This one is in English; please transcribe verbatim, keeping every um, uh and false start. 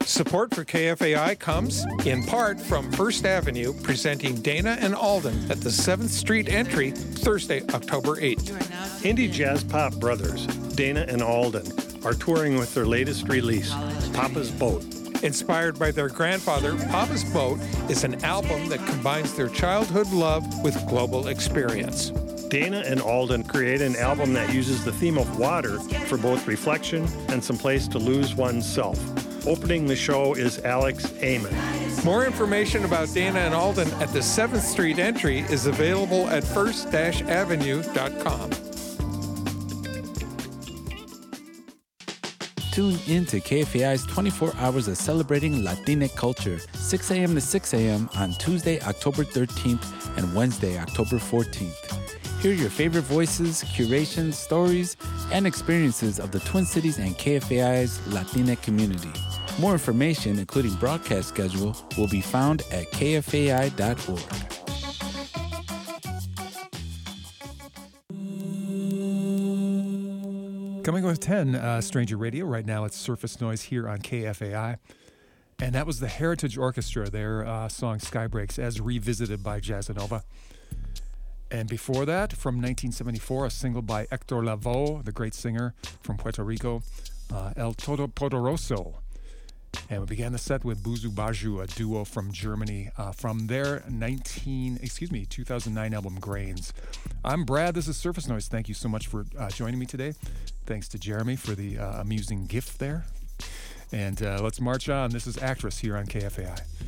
Support for K F A I comes, in part, from First Avenue, presenting Dana and Alden at the seventh Street Entry, Thursday, October eighth. Indie jazz pop brothers, Dana and Alden, are touring with their latest release, Papa's Boat. Inspired by their grandfather, Papa's Boat is an album that combines their childhood love with global experience. Dana and Alden create an album that uses the theme of water for both reflection and some place to lose oneself. Opening the show is Alex Amon. More information about Dana and Alden at the seventh Street Entry is available at first avenue dot com. Tune in to K F A I's twenty-four hours of celebrating Latinx culture, six a.m. to six a.m. on Tuesday, October thirteenth and Wednesday, October fourteenth. Hear your favorite voices, curations, stories, and experiences of the Twin Cities and K F A I's Latinx community. More information, including broadcast schedule, will be found at k f a i dot org. Coming with ten, uh, Stranger Radio. Right now it's Surface Noise here on K F A I. And that was the Heritage Orchestra, their uh, song Skybreaks, as revisited by Jazzanova. And before that, from nineteen seventy-four, a single by Hector Lavoe, the great singer from Puerto Rico, uh, El Todopoderoso. And we began the set with Buzu Baju, a duo from Germany, uh, from their nineteen, excuse me, two thousand nine album Grains. I'm Brad. This is Surface Noise. Thank you so much for uh, joining me today. Thanks to Jeremy for the uh, amusing gift there. And uh, let's march on. This is Actress here on K F A I.